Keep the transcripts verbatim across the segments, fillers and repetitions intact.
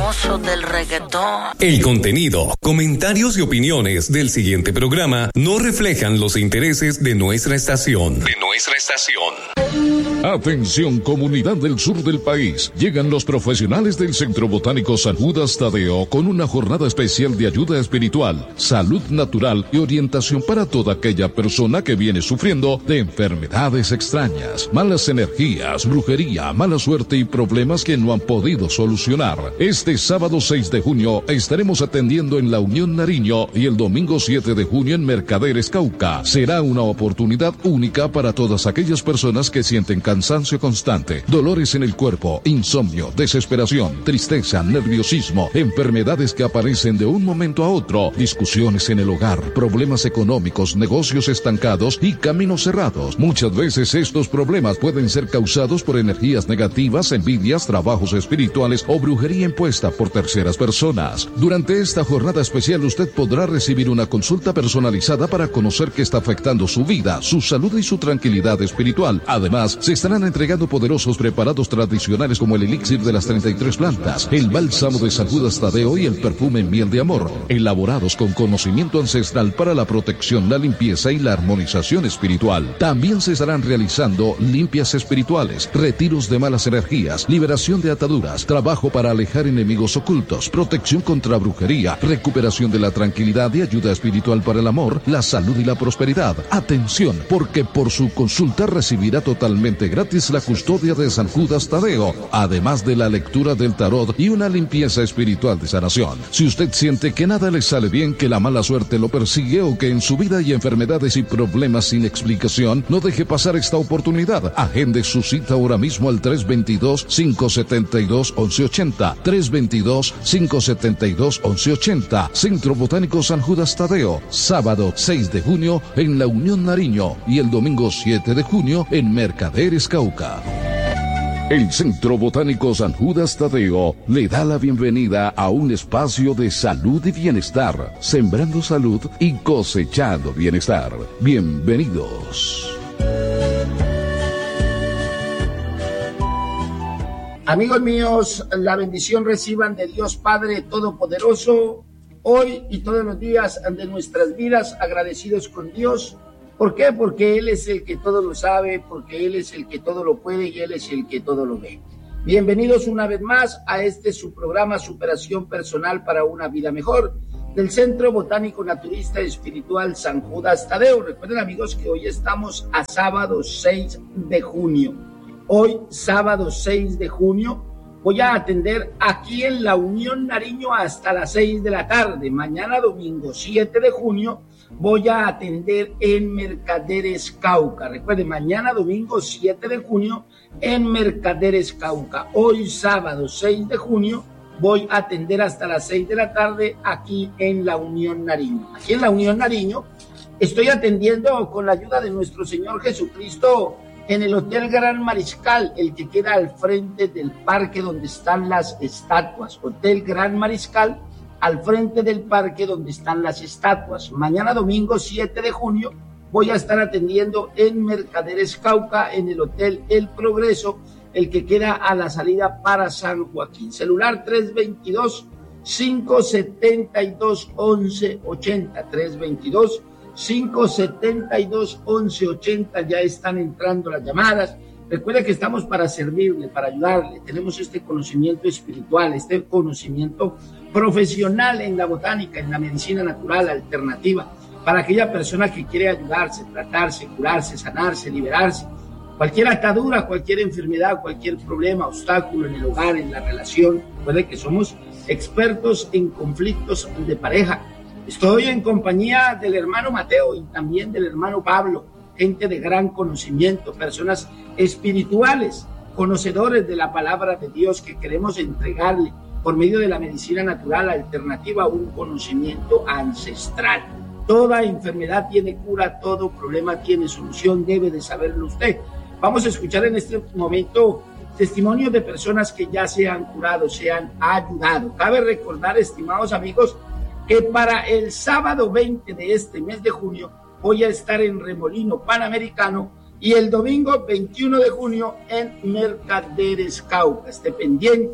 famoso del reggaetón. El contenido, comentarios y opiniones del siguiente programa no reflejan los intereses de nuestra estación. De nuestra estación. Atención, comunidad del sur del país. Llegan los profesionales del Centro Botánico San Judas Tadeo con una jornada especial de ayuda espiritual, salud natural y orientación para toda aquella persona que viene sufriendo de enfermedades extrañas, malas energías, brujería, mala suerte y problemas que no han podido solucionar. Este sábado seis de junio estaremos atendiendo en La Unión Nariño y el domingo siete de junio en Mercaderes Cauca. Será una oportunidad única para todas aquellas personas que sienten cansancio constante, dolores en el cuerpo, insomnio, desesperación, tristeza, nerviosismo, enfermedades que aparecen de un momento a otro, discusiones en el hogar, problemas económicos, negocios estancados y caminos cerrados. Muchas veces estos problemas pueden ser causados por energías negativas, envidias, trabajos espirituales o brujería impuesta por terceras personas. Durante esta jornada especial usted podrá recibir una consulta personalizada para conocer qué está afectando su vida, su salud y su tranquilidad espiritual. Además, se estarán entregando poderosos preparados tradicionales como el elixir de las treinta y tres plantas, el bálsamo de San Judas Tadeo y el perfume miel de amor, elaborados con conocimiento ancestral para la protección, la limpieza y la armonización espiritual. También se estarán realizando limpias espirituales, retiros de malas energías, liberación de ataduras, trabajo para alejar enemigos ocultos, protección contra brujería, recuperación de la tranquilidad y ayuda espiritual para el amor, la salud y la prosperidad. Atención, porque por su consulta recibirá totalmente gratis la custodia de San Judas Tadeo, además de la lectura del tarot y una limpieza espiritual de sanación. Si usted siente que nada le sale bien, que la mala suerte lo persigue o que en su vida hay enfermedades y problemas sin explicación, no deje pasar esta oportunidad. Agende su cita ahora mismo al tres dos dos, cinco siete dos, once ochenta, tres dos dos, cinco siete dos, once ochenta. Centro Botánico San Judas Tadeo, sábado seis de junio en La Unión Nariño y el domingo siete de junio en Mercaderes Cauca. El Centro Botánico San Judas Tadeo le da la bienvenida a un espacio de salud y bienestar, sembrando salud y cosechando bienestar. Bienvenidos. Amigos míos, la bendición reciban de Dios Padre Todopoderoso, hoy y todos los días de nuestras vidas, agradecidos con Dios. ¿Por qué? Porque Él es el que todo lo sabe, porque Él es el que todo lo puede y Él es el que todo lo ve. Bienvenidos una vez más a este su programa Superación Personal para una Vida Mejor, del Centro Botánico Naturista Espiritual San Judas Tadeo. Recuerden, amigos, que hoy estamos a sábado seis de junio. Hoy, sábado seis de junio, voy a atender aquí en La Unión Nariño hasta las seis de la tarde. Mañana, domingo siete de junio, voy a atender en Mercaderes Cauca. Recuerden, mañana, domingo siete de junio, en Mercaderes Cauca. Hoy, sábado seis de junio, voy a atender hasta las seis de la tarde aquí en La Unión Nariño. Aquí en La Unión Nariño estoy atendiendo con la ayuda de nuestro Señor Jesucristo en el Hotel Gran Mariscal, el que queda al frente del parque donde están las estatuas. Hotel Gran Mariscal, al frente del parque donde están las estatuas. Mañana domingo siete de junio voy a estar atendiendo en Mercaderes Cauca, en el Hotel El Progreso, el que queda a la salida para San Joaquín. Celular tres dos dos, cinco siete dos, once ochenta, tres dos dos, cinco siete dos, once ochenta. Ya están entrando las llamadas. Recuerde que estamos para servirle, para ayudarle. Tenemos este conocimiento espiritual, este conocimiento profesional en la botánica, en la medicina natural alternativa, para aquella persona que quiere ayudarse, tratarse, curarse, sanarse, liberarse. Cualquier atadura, cualquier enfermedad, cualquier problema, obstáculo en el hogar, en la relación. Recuerde que somos expertos en conflictos de pareja. Estoy en compañía del hermano Mateo y también del hermano Pablo, gente de gran conocimiento, personas espirituales, conocedores de la palabra de Dios, que queremos entregarle por medio de la medicina natural alternativa un conocimiento ancestral. Toda enfermedad tiene cura, todo problema tiene solución, debe de saberlo usted. Vamos a escuchar en este momento testimonios de personas que ya se han curado, se han ayudado. Cabe recordar, estimados amigos, que para el sábado veinte de este mes de junio voy a estar en Remolino Panamericano y el domingo veintiuno de junio en Mercaderes Cauca. Esté pendiente,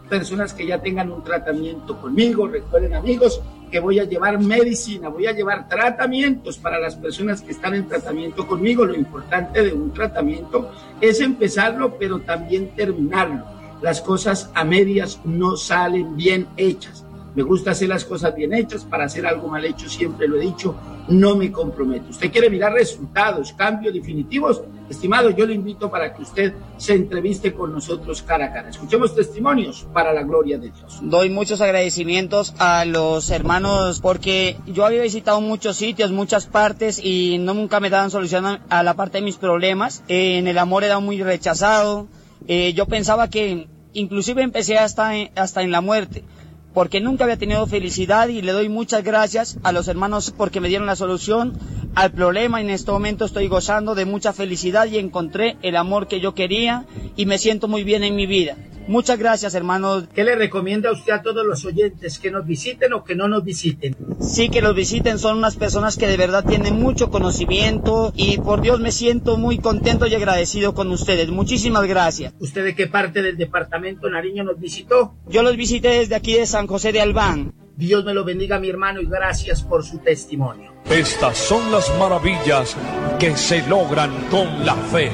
personas que ya tengan un tratamiento conmigo. Recuerden, amigos, que voy a llevar medicina, voy a llevar tratamientos para las personas que están en tratamiento conmigo. Lo importante de un tratamiento es empezarlo, pero también terminarlo. Las cosas a medias no salen bien hechas. Me gusta hacer las cosas bien hechas. Para hacer algo mal hecho, siempre lo he dicho, no me comprometo. ¿Usted quiere mirar resultados, cambios definitivos? Estimado, yo le invito para que usted se entreviste con nosotros cara a cara. Escuchemos testimonios para la gloria de Dios. Doy muchos agradecimientos a los hermanos porque yo había visitado muchos sitios, muchas partes y no nunca me daban solución a la parte de mis problemas. Eh, en el amor era muy rechazado. Eh, yo pensaba que inclusive empecé hasta en, hasta en la muerte, porque nunca había tenido felicidad, y le doy muchas gracias a los hermanos porque me dieron la solución al problema. En este momento estoy gozando de mucha felicidad y encontré el amor que yo quería y me siento muy bien en mi vida. Muchas gracias, hermanos. ¿Qué le recomienda usted a todos los oyentes? ¿Que nos visiten o que no nos visiten? Sí, que los visiten. Son unas personas que de verdad tienen mucho conocimiento y por Dios me siento muy contento y agradecido con ustedes. Muchísimas gracias. ¿Usted de qué parte del departamento Nariño nos visitó? Yo los visité desde aquí de San José de Albán. Dios me lo bendiga, mi hermano, y gracias por su testimonio. Estas son las maravillas que se logran con la fe.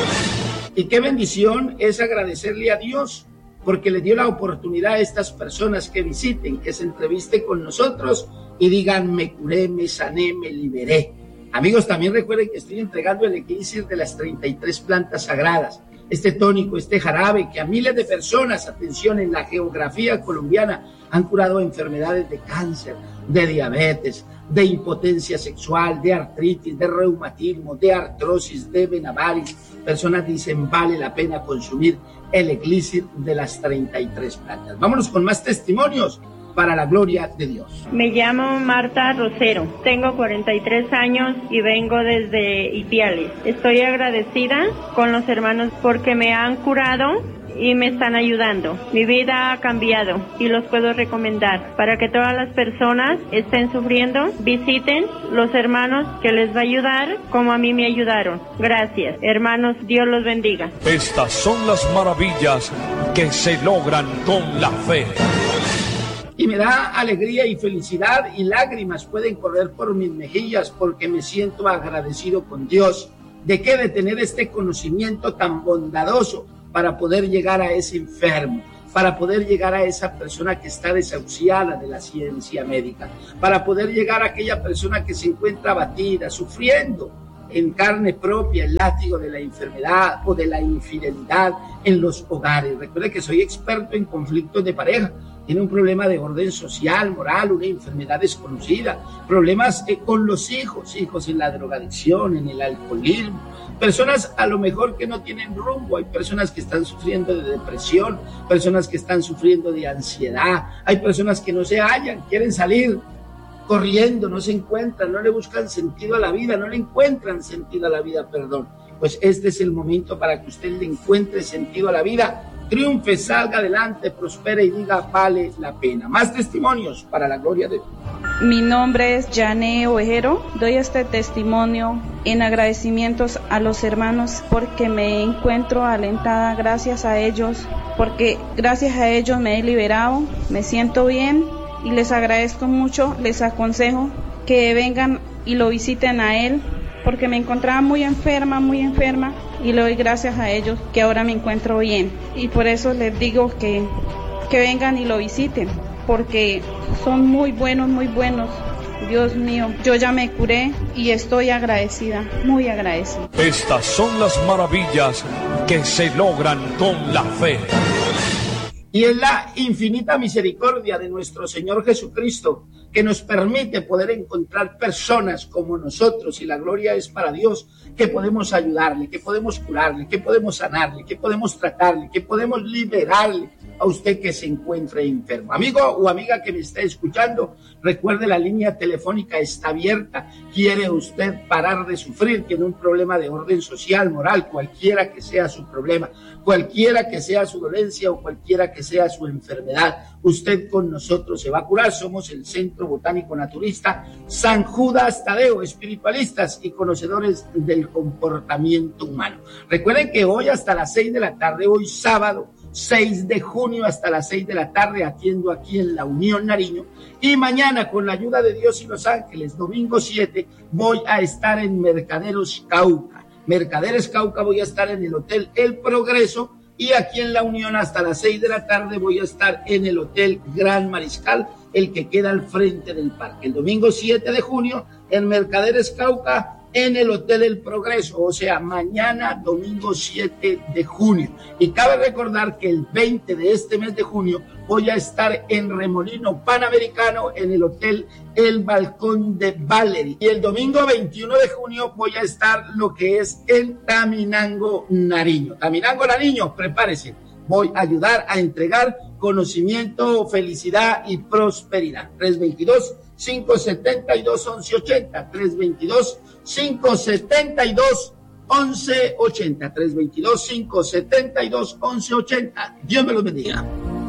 Y qué bendición es agradecerle a Dios porque le dio la oportunidad a estas personas que visiten, que se entrevisten con nosotros y digan: me curé, me sané, me liberé. Amigos, también recuerden que estoy entregando el elixir de las treinta y tres plantas sagradas. Este tónico, este jarabe que a miles de personas, atención, en la geografía colombiana, han curado enfermedades de cáncer, de diabetes, de impotencia sexual, de artritis, de reumatismo, de artrosis, de venabaris. Personas dicen: vale la pena consumir el elixir de las treinta y tres plantas. Vámonos con más testimonios para la gloria de Dios. Me llamo Marta Rosero, tengo cuarenta y tres años y vengo desde Ipiales. Estoy agradecida con los hermanos porque me han curado y me están ayudando. Mi vida ha cambiado y los puedo recomendar para que todas las personas estén sufriendo, visiten los hermanos que les va a ayudar como a mí me ayudaron. Gracias, hermanos, Dios los bendiga. Estas son las maravillas que se logran con la fe. Y me da alegría y felicidad y lágrimas pueden correr por mis mejillas porque me siento agradecido con Dios. ¿De qué? De tener este conocimiento tan bondadoso para poder llegar a ese enfermo, para poder llegar a esa persona que está desahuciada de la ciencia médica, para poder llegar a aquella persona que se encuentra abatida, sufriendo en carne propia el látigo de la enfermedad o de la infidelidad en los hogares. Recuerde que soy experto en conflictos de pareja. Tiene un problema de orden social, moral, una enfermedad desconocida, problemas eh, con los hijos, hijos en la drogadicción, en el alcoholismo, personas a lo mejor que no tienen rumbo, hay personas que están sufriendo de depresión, personas que están sufriendo de ansiedad, hay personas que no se hallan, quieren salir corriendo, no se encuentran, no le buscan sentido a la vida, no le encuentran sentido a la vida, perdón. Pues este es el momento para que usted le encuentre sentido a la vida, triunfe, salga adelante, prospere y diga: vale la pena. Más testimonios para la gloria de Dios. Mi nombre es Yane Ovejero. Doy este testimonio en agradecimientos a los hermanos porque me encuentro alentada gracias a ellos, porque gracias a ellos me he liberado, me siento bien y les agradezco mucho. Les aconsejo que vengan y lo visiten a él porque me encontraba muy enferma, muy enferma y le doy gracias a ellos que ahora me encuentro bien. Y por eso les digo que, que vengan y lo visiten, porque son muy buenos, muy buenos. Dios mío, yo ya me curé y estoy agradecida, muy agradecida. Estas son las maravillas que se logran con la fe. Y es la infinita misericordia de nuestro Señor Jesucristo que nos permite poder encontrar personas como nosotros, y la gloria es para Dios, que podemos ayudarle, que podemos curarle, que podemos sanarle, que podemos tratarle, que podemos liberarle a usted que se encuentre enfermo. Amigo o amiga que me esté escuchando, recuerde, la línea telefónica está abierta. ¿Quiere usted parar de sufrir? ¿Tiene un problema de orden social, moral, cualquiera que sea su problema, cualquiera que sea su dolencia o cualquiera que sea su enfermedad? Usted con nosotros se va a curar. Somos el Centro Botánico Naturista San Judas Tadeo, espiritualistas y conocedores del comportamiento humano. Recuerden que hoy hasta las seis de la tarde, hoy sábado, seis de junio hasta las seis de la tarde, atiendo aquí en la Unión Nariño. Y mañana, con la ayuda de Dios y los ángeles, domingo siete, voy a estar en Mercaderes Cauca. Mercaderes Cauca voy a estar en el Hotel El Progreso, y aquí en la Unión hasta las seis de la tarde voy a estar en el Hotel Gran Mariscal, el que queda al frente del parque. El domingo siete de junio en Mercaderes Cauca, en el Hotel El Progreso, o sea, mañana domingo siete de junio. Y cabe recordar que el veinte de este mes de junio voy a estar en Remolino Panamericano, en el Hotel El Balcón de Valerie. Y el domingo veintiuno de junio voy a estar lo que es en Taminango, Nariño. Taminango, Nariño, prepárese. Voy a ayudar a entregar conocimiento, felicidad y prosperidad. tres veintidós, cinco setenta y dos, once ochenta. tres veintidós, cinco setenta y dos, once ochenta. tres veintidós, cinco setenta y dos, once ochenta. Dios me los bendiga.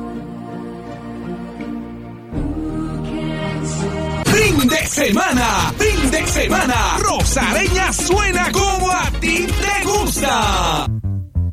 Fin de semana, fin de semana. Rosareña suena como a ti te gusta.